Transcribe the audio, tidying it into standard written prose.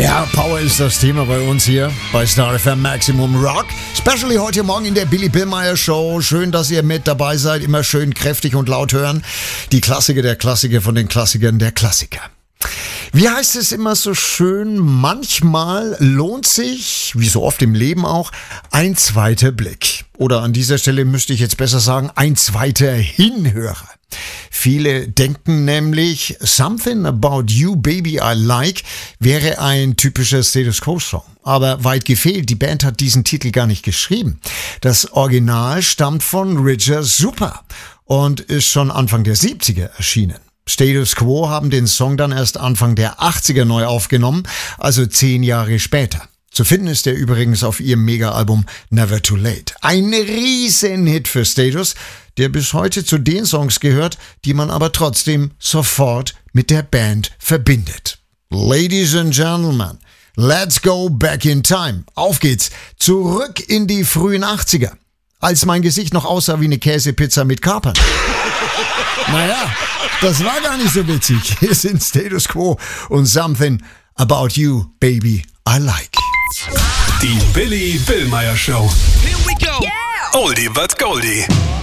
Ja, Power ist das Thema bei uns hier bei Star FM Maximum Rock. Especially heute Morgen in der Billy Billmeyer Show. Schön, dass ihr mit dabei seid. Immer schön kräftig und laut hören. Die Klassiker der Klassiker von den Klassikern der Klassiker. Wie heißt es immer so schön? Manchmal lohnt sich, wie so oft im Leben auch, ein zweiter Blick. Oder an dieser Stelle müsste ich jetzt besser sagen, ein zweiter Hinhörer. Viele denken nämlich, Something About You Baby I Like wäre ein typischer Status Quo Song. Aber weit gefehlt, die Band hat diesen Titel gar nicht geschrieben. Das Original stammt von Roger Super und ist schon Anfang der 70er erschienen. Status Quo haben den Song dann erst Anfang der 80er neu aufgenommen, also 10 Jahre später. Zu finden ist er übrigens auf ihrem Mega-Album Never Too Late. Ein Riesenhit für Status, der bis heute zu den Songs gehört, die man aber trotzdem sofort mit der Band verbindet. Ladies and Gentlemen, let's go back in time. Auf geht's, zurück in die frühen 80er, als mein Gesicht noch aussah wie eine Käsepizza mit Kapern. Naja, das war gar nicht so witzig. Hier sind Status Quo und Something About You Baby I Like. Die Billy Billmeyer Show. Here we go. Oldie but Goldie.